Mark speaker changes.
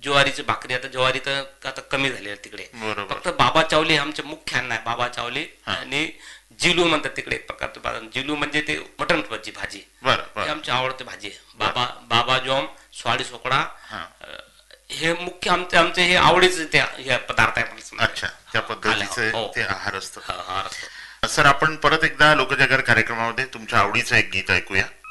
Speaker 1: ज्वारीची भाकरी, आता ज्वारी तर आता कमी झाली आहे तिकडे.
Speaker 2: बरोबर.
Speaker 1: फक्त बाबा चावले आमचे मुख्य अन्न आहे, बाबा चावले. आणि जिलू म्हणतात तिकडे एक प्रकारचं, जिलू म्हणजे ते मटण भाजी. हे आमची आवडती भाजी आहे. बाबा जॉम, स्वाडी सोकडा, हे मुख्य आमचे हे आवडीचे ते हे पदार्थ आहे.
Speaker 2: अच्छा, त्या पद्धतीचे ते आहार असतो.
Speaker 1: आहार असतो.
Speaker 2: सर, आपण परत एकदा लोकजागर कार्यक्रमामध्ये तुमच्या आवडीचं एक गीत ऐकूया.